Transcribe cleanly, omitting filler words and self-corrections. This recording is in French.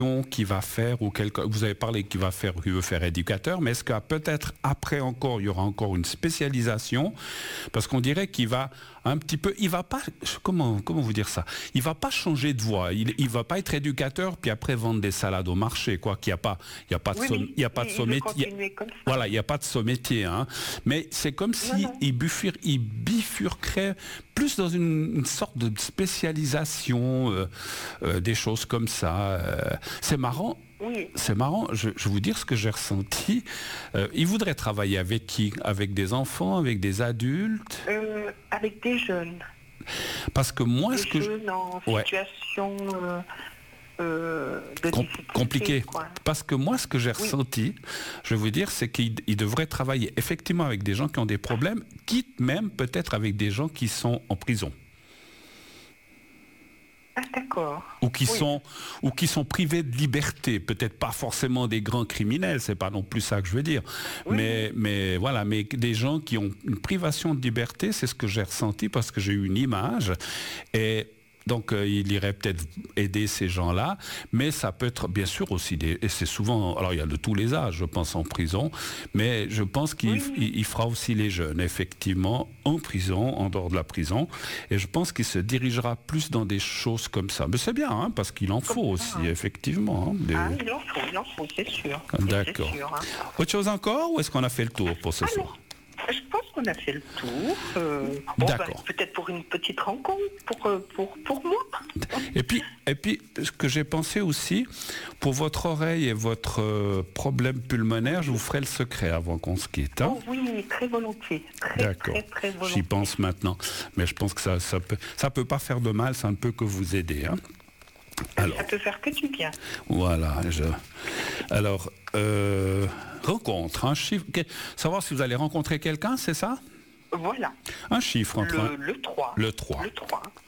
qui va faire, ou vous avez parlé qui veut faire éducateur, mais est-ce que peut-être après encore, il y aura encore une spécialisation, parce qu'on dirait qu'il va un petit peu, il va pas, comment vous dire ça, il va pas changer de voie, il va pas être éducateur puis après vendre des salades au marché, quoi, qu'il y a pas de sommétier, voilà, il y a pas de sommétier, hein, mais c'est comme si il bifurquerait plus dans une sorte de spécialisation, des choses comme ça. C'est marrant. Oui. C'est marrant, je vais vous dire ce que j'ai ressenti. Il voudrait travailler avec qui? Avec des enfants, avec des adultes? Avec des jeunes. Parce que moi, jeunes en situation de difficulté, compliqué. Quoi. Parce que moi, ce que j'ai ressenti, je vais vous dire, c'est qu'il devrait travailler effectivement avec des gens qui ont des problèmes, quitte même peut-être avec des gens qui sont en prison. Ah, d'accord. Ou qui sont privés de liberté, peut-être pas forcément des grands criminels, c'est pas non plus ça que je veux dire. Oui. Mais voilà, mais des gens qui ont une privation de liberté, c'est ce que j'ai ressenti parce que j'ai eu une image et donc il irait peut-être aider ces gens-là, mais ça peut être bien sûr aussi et c'est souvent, alors il y a de tous les âges, je pense, en prison, mais je pense qu'il fera aussi les jeunes, effectivement, en prison, en dehors de la prison, et je pense qu'il se dirigera plus dans des choses comme ça. Mais c'est bien, hein, parce qu'il en faut aussi, effectivement. Hein, il en faut, c'est sûr. D'accord. C'est sûr, hein. Autre chose encore, ou est-ce qu'on a fait le tour pour ce soir? Je pense qu'on a fait le tour. D'accord. Peut-être pour une petite rencontre, pour moi. Et puis, ce que j'ai pensé aussi, pour votre oreille et votre problème pulmonaire, je vous ferai le secret avant qu'on se quitte. Hein. Oh oui, très volontiers. D'accord. Très volontiers. J'y pense maintenant. Mais je pense que ça peut pas faire de mal, ça ne peut que vous aider. Hein. Alors, ça peut faire que du bien. Voilà. Alors, rencontre, un chiffre. Savoir si vous allez rencontrer quelqu'un, c'est ça? Voilà. Un chiffre entre... Le 3. Le 3. Le 3.